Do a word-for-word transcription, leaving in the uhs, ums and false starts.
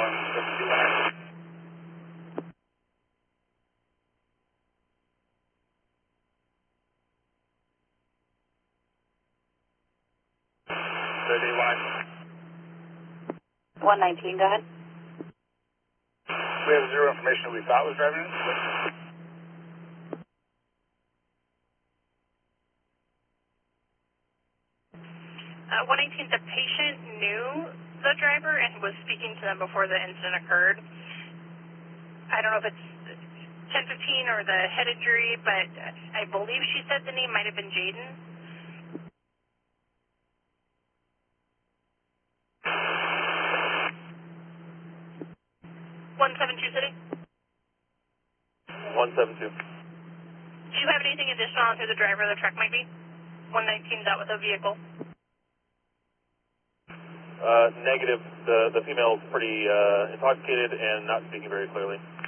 one seven two nine. thirty one. one nineteen, go ahead. We have zero information we thought was driving it. Uh, one nineteen, the patient knew the driver and was speaking to them before the incident occurred. I don't know if it's ten fifteen or the head injury, but I believe she said the name might have been Jaden. one seven two City. one seven two. Do you have anything additional on who the driver of the truck might be? one nineteen is out with a vehicle. Uh, negative. The, the female is pretty uh, intoxicated and not speaking very clearly.